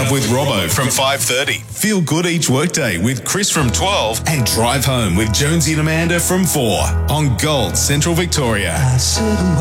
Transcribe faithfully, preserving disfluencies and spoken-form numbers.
Up with Robbo from five thirty. Feel good each workday with Chris from twelve. And Drive Home with Jonesy and Amanda from four on Gold Central Victoria.